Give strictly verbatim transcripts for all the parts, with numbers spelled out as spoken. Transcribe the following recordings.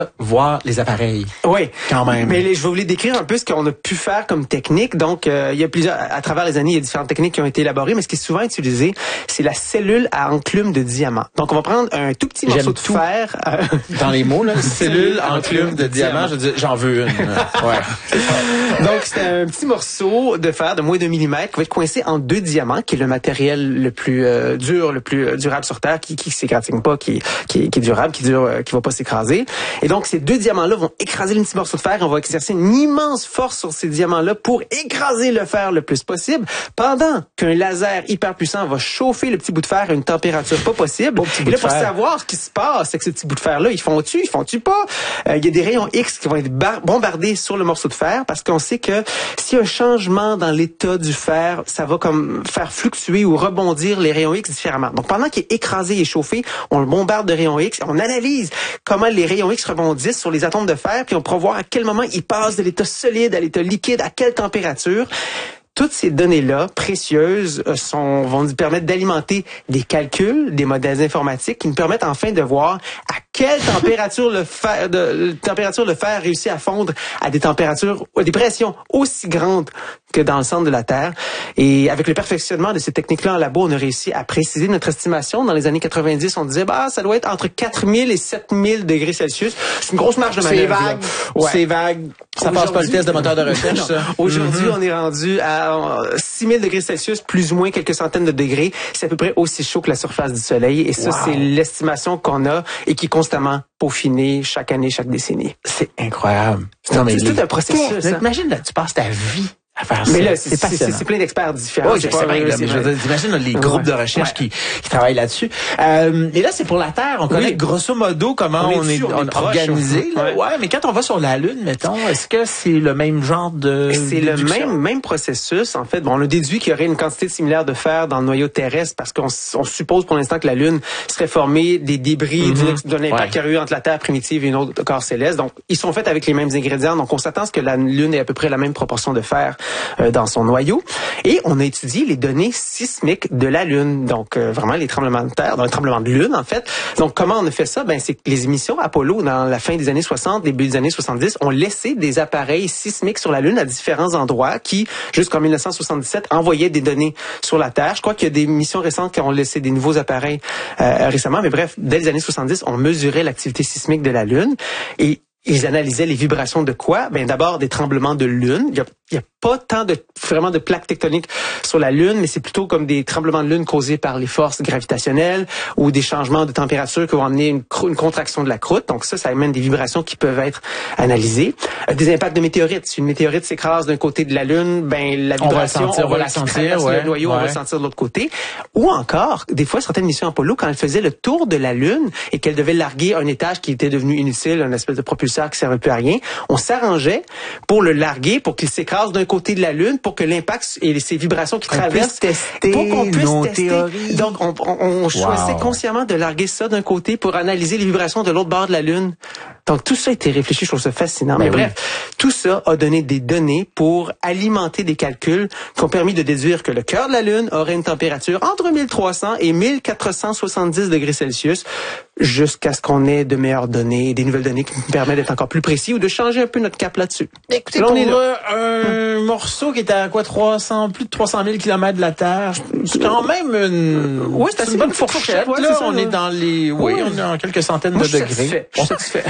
voir les appareils. Oui, quand même. Mais les, je vais vous les décrire un peu ce qu'on a pu faire comme technique. Donc, euh, il y a plusieurs, à travers les années, il y a différentes techniques qui ont été élaborées, mais ce qui est souvent utilisé, c'est la cellule à enclume de diamant. Donc, on va prendre un tout petit morceau de tout. fer. Euh... Dans les mots, là, cellule enclume de diamant, je dis, j'en veux une. Ouais. Donc, c'est un petit morceau de fer de moins d'un millimètre qui va être coincé en deux diamants, qui est le matériel le plus euh, dur, le plus durable sur Terre, qui qui s'égratigne pas, qui qui, qui est durable, qui dure, euh, qui va pas s'écraser. Et donc, ces deux diamants-là vont écraser le petit morceau de fer et on va exercer une immense force sur ces diamants-là pour écraser le fer le plus possible, pendant qu'un laser hyper puissant va chauffer le petit bout de fer à une température pas possible. Et là, pour savoir ce qui se passe avec ce petit bout de fer-là, ils font-tu, ils font-tu pas? Euh, il y a des rayons X qui vont être bombardés sur le morceau de fer parce qu'on sait que s'il y a un changement dans l'état du fer, ça va comme faire fluctuer ou rebondir les rayons X différemment. Donc, pendant qu'il est écrasé et chauffé, on le bombarde de rayons X, on analyse comment les rayons X rebondissent sur les atomes de fer, puis on pourra voir à quel moment ils passent de l'état solide à l'état liquide, à quelle température. Toutes ces données-là, précieuses, sont, vont nous permettre d'alimenter des calculs, des modèles informatiques qui nous permettent enfin de voir à quelle température le fer, de, température le fer réussit à fondre à des températures, à des pressions aussi grandes que dans le centre de la Terre. Et avec le perfectionnement de ces techniques-là en labo, on a réussi à préciser notre estimation. Dans les années quatre-vingt-dix, on disait, bah, ça doit être entre quatre mille et sept mille degrés Celsius. C'est une grosse marge de manœuvre. C'est vague. Ouais. C'est vague. Ça passe pas le test de moteur de recherche, ça. Aujourd'hui, mm-hmm. on est rendu à six mille degrés Celsius, plus ou moins quelques centaines de degrés. C'est à peu près aussi chaud que la surface du Soleil. Et ça, wow. c'est l'estimation qu'on a et qui est constamment peaufinée chaque année, chaque décennie. C'est incroyable. Non, mais c'est tout un processus. Hein? Imagine, là, tu passes ta vie à faire mais ça. là, c'est, c'est, c'est, c'est plein d'experts différents. Oui, c'est pas vrai. Mais je veux dire, t'imagines là, les groupes ouais. de recherche ouais. qui, qui travaillent là-dessus. Euh, et là, c'est pour la Terre. On connaît oui. grosso modo comment on, on est, on est organisé. Là. Ouais. ouais, mais quand on va sur la Lune, mettons, est-ce que c'est le même genre de C'est le même même processus. En fait, bon, on a déduit qu'il y aurait une quantité similaire de fer dans le noyau terrestre parce qu'on on suppose pour l'instant que la Lune serait formée des débris mm-hmm. d'un impact ouais. qu'il y aurait eu entre la Terre primitive et une autre corps céleste. Donc, ils sont faits avec les mêmes ingrédients. Donc, on s'attend à ce que la Lune ait à peu près la même proportion de fer euh, dans son noyau. Et on a étudié les données sismiques de la Lune. Donc, euh, vraiment, les tremblements de terre, dans les tremblements de Lune, en fait. Donc, comment on a fait ça? Ben, c'est que les émissions Apollo, dans la fin des années soixante, début des années soixante-dix, ont laissé des appareils sismiques sur la Lune à différents endroits qui, jusqu'en mille neuf cent soixante-dix-sept, envoyaient des données sur la Terre. Je crois qu'il y a des missions récentes qui ont laissé des nouveaux appareils euh, récemment. Mais bref, dès les années soixante-dix, on mesurait l'activité sismique de la Lune. Et ils analysaient les vibrations de quoi? Ben, d'abord, des tremblements de Lune. Il y a, il y a pas tant de, vraiment de plaques tectoniques sur la Lune, mais c'est plutôt comme des tremblements de Lune causés par les forces gravitationnelles ou des changements de température qui vont amener une, une contraction de la croûte. Donc ça, ça amène des vibrations qui peuvent être analysées. Euh, des impacts de météorites. Si une météorite s'écrase d'un côté de la Lune, ben, la vibration, on va, sentir, on va la sentir, ouais, le noyau, ouais. on va le sentir de l'autre côté. Ou encore, des fois, certaines missions Apollo, quand elles faisaient le tour de la Lune et qu'elles devaient larguer un étage qui était devenu inutile, une espèce de propulseur qui servait plus à rien, on s'arrangeait pour le larguer, pour qu'il s'écrase d'un côté de la Lune, pour que l'impact et ces vibrations qui traversent, tester pour qu'on puisse nos tester. Théories. Donc, on, on, on choisissait wow. consciemment de larguer ça d'un côté pour analyser les vibrations de l'autre bord de la Lune. Donc, tout ça a été réfléchi, je trouve ça fascinant. Ben Mais oui. bref, tout ça a donné des données pour alimenter des calculs qui ont permis de déduire que le cœur de la Lune aurait une température entre mille trois cents et mille quatre cent soixante-dix degrés Celsius, jusqu'à ce qu'on ait de meilleures données, des nouvelles données qui nous permettent d'être encore plus précis ou de changer un peu notre cap là-dessus. Écoutez, là, pour là. un hum. morceau qui est à quoi, trois cents, plus de trois cent mille kilomètres de la Terre, c'est quand même une, oui, c'est c'est une bonne fourchette. Ouais, là, ça, on là. est dans les, oui, oui, on est en quelques centaines Moi, de je degrés. Satisfait. Je suis satisfait.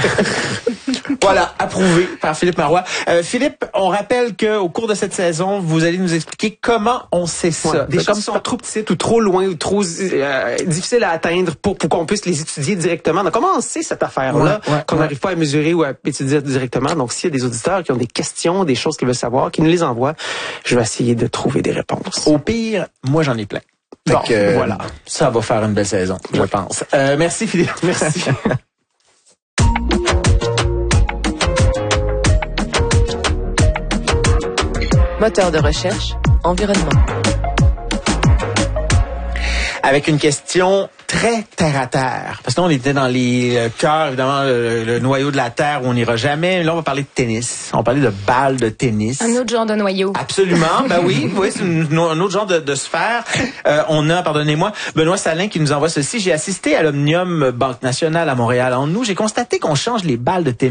Voilà, approuvé par Philippe Marois. Euh, Philippe, on rappelle que au cours de cette saison, vous allez nous expliquer comment on sait ça. Ouais, des choses qui sont trop petites ou trop loin ou trop euh, difficiles à atteindre pour, pour qu'on puisse les étudier directement. Donc, comment on sait cette affaire-là ouais, ouais, qu'on ouais. n'arrive pas à mesurer ou à étudier directement? Donc, s'il y a des auditeurs qui ont des questions, des choses qu'ils veulent savoir, qui nous les envoient, je vais essayer de trouver des réponses. Au pire, moi, j'en ai plein. Bon, donc, euh, voilà. Ça va faire une belle saison, je pense. Euh, merci, Philippe. Merci. Moteur de recherche, environnement. Avec une question très terre à terre. Parce que là, on était dans les euh, cœurs, évidemment, le, le noyau de la Terre où on n'ira jamais. Là, on va parler de tennis. On va parler de balles de tennis. Un autre genre de noyau. Absolument. Ben oui, oui, c'est une, un autre genre de, de sphère. Euh, on a, pardonnez-moi, Benoît Salin qui nous envoie ceci. J'ai assisté à l'Omnium Banque Nationale à Montréal. En nous, j'ai constaté qu'on change les balles de tennis